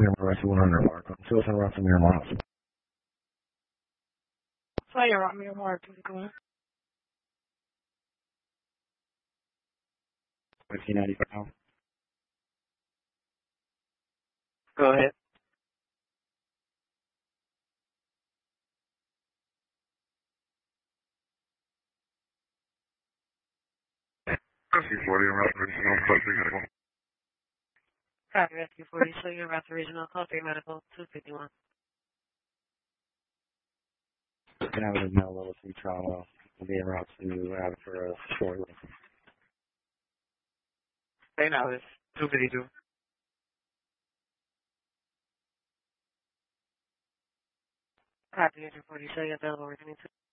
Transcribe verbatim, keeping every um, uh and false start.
here, Rescue one hundred Mark. I'm still sending around some near miles. Fire on me, Mark. Go on. Whiskey ninety-five. Go ahead. Rescue forty, around the regional code three medical. Copy, Rescue forty, so you're about the regional code three medical two fifty-one. Can I have a no level three trauma and be en route to have for a short list. Say now, it's two fifty-two. Copy, Rescue forty, so you're available. We're